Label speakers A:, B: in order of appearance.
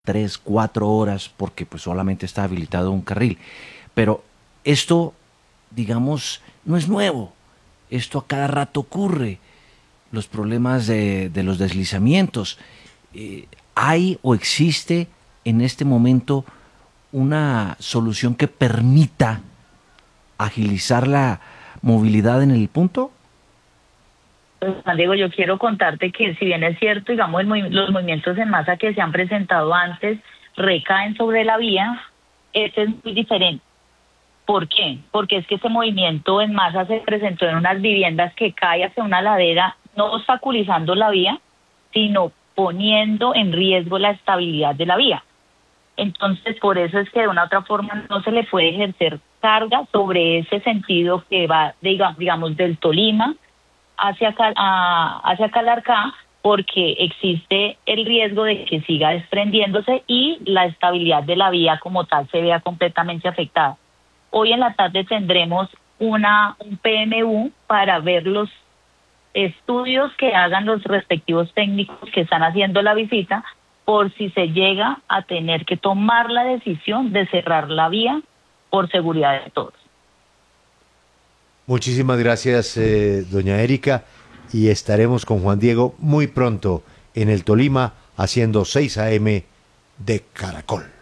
A: 3, 4 horas porque pues solamente está habilitado un carril. Pero esto, digamos, no es nuevo. Esto a cada rato ocurre. Los problemas de los deslizamientos. ¿Hay o existe en este momento una solución que permita agilizar la movilidad en el punto?
B: Pues, Juan Diego, yo quiero contarte que si bien es cierto, digamos, los movimientos en masa que se han presentado antes recaen sobre la vía, este es muy diferente. ¿Por qué? Porque es que ese movimiento en masa se presentó en unas viviendas que cae hacia una ladera, no obstaculizando la vía, sino poniendo en riesgo la estabilidad de la vía. Entonces, por eso es que de una u otra forma no se le puede ejercer carga sobre ese sentido que va, digamos, del Tolima hacia Calarcá, porque existe el riesgo de que siga desprendiéndose y la estabilidad de la vía como tal se vea completamente afectada. Hoy en la tarde tendremos un PMU para ver los estudios que hagan los respectivos técnicos que están haciendo la visita por si se llega a tener que tomar la decisión de cerrar la vía por seguridad de todos.
C: Muchísimas gracias, doña Erika, y estaremos con Juan Diego muy pronto en el Tolima haciendo 6 AM de Caracol.